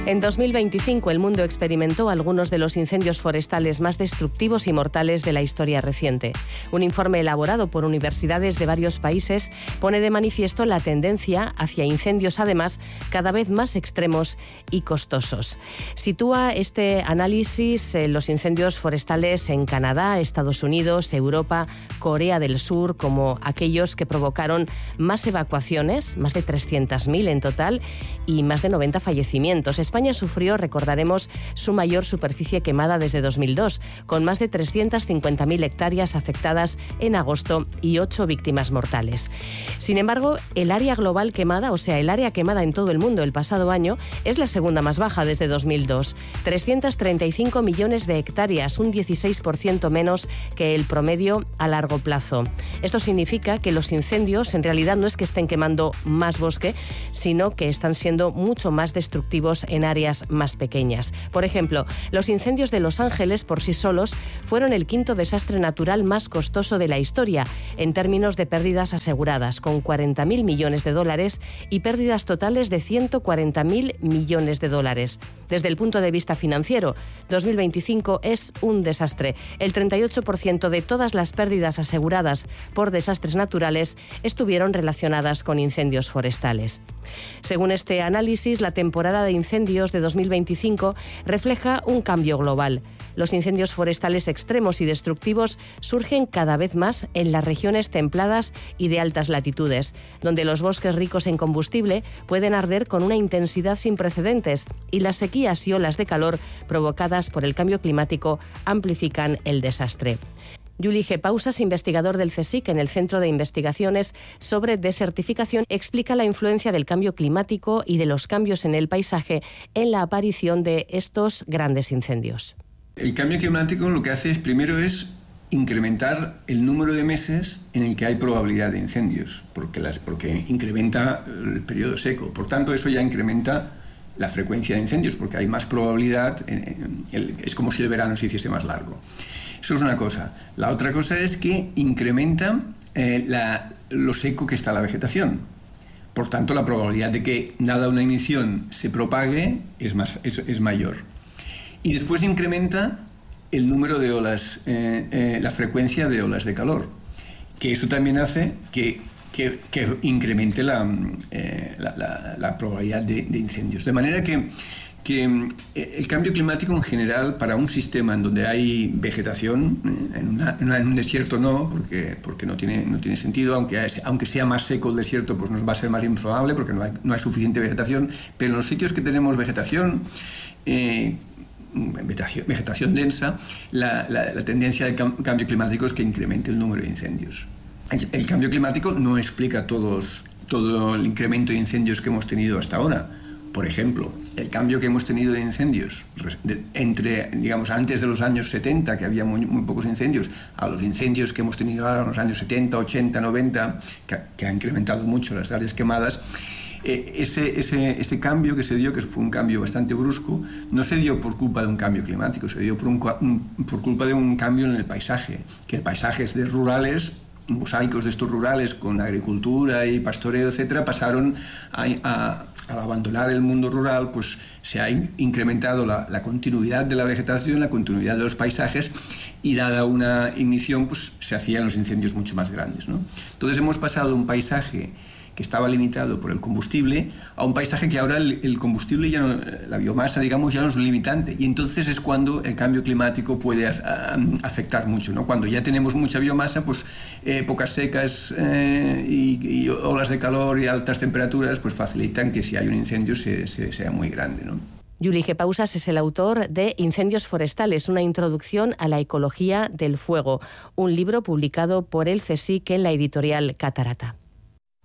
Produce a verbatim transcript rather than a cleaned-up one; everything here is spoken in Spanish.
En dos mil veinticinco el mundo experimentó algunos de los incendios forestales más destructivos y mortales de la historia reciente. Un informe elaborado por universidades de varios países pone de manifiesto la tendencia hacia incendios, además, cada vez más extremos y costosos. Sitúa este análisis eh, los incendios forestales en Canadá, Estados Unidos, Europa, Corea del Sur, como aquellos que provocaron más evacuaciones, más de trescientas mil en total, y más de noventa fallecimientos. España sufrió, recordaremos, su mayor superficie quemada desde dos mil dos, con más de trescientas cincuenta mil hectáreas afectadas en agosto y ocho víctimas mortales. Sin embargo, el área global quemada, o sea, el área quemada en todo el mundo el pasado año, es la segunda más baja desde dos mil dos. trescientos treinta y cinco millones de hectáreas, un dieciséis por ciento menos que el promedio a largo plazo. Esto significa que los incendios en realidad no es que estén quemando más bosque, sino que están siendo mucho más destructivos en áreas más pequeñas. Por ejemplo, los incendios de Los Ángeles por sí solos fueron el quinto desastre natural más costoso de la historia en términos de pérdidas aseguradas, con cuarenta mil millones de dólares y pérdidas totales de ciento cuarenta mil millones de dólares. Desde el punto de vista financiero, dos mil veinticinco es un desastre. El treinta y ocho por ciento de todas las pérdidas aseguradas por desastres naturales estuvieron relacionadas con incendios forestales. Según este análisis, la temporada de incendios de dos mil veinticinco refleja un cambio global. Los incendios forestales extremos y destructivos surgen cada vez más en las regiones templadas y de altas latitudes, donde los bosques ricos en combustible pueden arder con una intensidad sin precedentes y las sequías y olas de calor provocadas por el cambio climático amplifican el desastre. Juli G. Pausas, investigador del CSIC en el Centro de Investigaciones sobre Desertificación, explica la influencia del cambio climático y de los cambios en el paisaje en la aparición de estos grandes incendios. El cambio climático lo que hace es, primero, es incrementar el número de meses en el que hay probabilidad de incendios, porque, las, porque incrementa el periodo seco. Por tanto, eso ya incrementa la frecuencia de incendios, porque hay más probabilidad, en, en, en, es como si el verano se hiciese más largo. Eso es una cosa. La otra cosa es que incrementa eh, la, lo seco que está la vegetación. Por tanto, la probabilidad de que dada una emisión se propague es, más, es, es mayor. Y después incrementa el número de olas, eh, eh, la frecuencia de olas de calor, que eso también hace que, que, que incremente la, eh, la, la, la probabilidad de, de incendios. De manera que que el cambio climático en general, para un sistema en donde hay vegetación, en, una, en un desierto no, porque, porque no, tiene, no tiene sentido, aunque, aunque sea más seco el desierto, pues nos va a ser más improbable porque no hay, no hay suficiente vegetación, pero en los sitios que tenemos vegetación, eh, vegetación, vegetación densa, la, la, la tendencia del cambio climático es que incremente el número de incendios. El, el cambio climático no explica todos, todo el incremento de incendios que hemos tenido hasta ahora. Por ejemplo, el cambio que hemos tenido de incendios entre, digamos, antes de los años setenta, que había muy, muy pocos incendios, a los incendios que hemos tenido ahora en los años setenta, ochenta, noventa, que, que ha incrementado mucho las áreas quemadas, eh, ese, ese, ese cambio que se dio, que fue un cambio bastante brusco, no se dio por culpa de un cambio climático, se dio por, un, un, por culpa de un cambio en el paisaje, que paisajes de rurales, mosaicos de estos rurales con agricultura y pastoreo, etcétera, pasaron a, a al abandonar el mundo rural, pues se ha incrementado la, la continuidad de la vegetación, la continuidad de los paisajes, y dada una ignición, pues se hacían los incendios mucho más grandes, ¿no? Entonces hemos pasado de un paisaje que estaba limitado por el combustible a un paisaje que ahora el, el combustible, ya no, la biomasa, digamos, ya no es un limitante. Y entonces es cuando el cambio climático puede a, a, afectar mucho, ¿no? Cuando ya tenemos mucha biomasa, pues eh, épocas secas eh, y, y olas de calor y altas temperaturas pues facilitan que si hay un incendio se, se, sea muy grande, ¿no? Juli G. Pausas es el autor de Incendios forestales, una introducción a la ecología del fuego, un libro publicado por el CSIC en la editorial Catarata.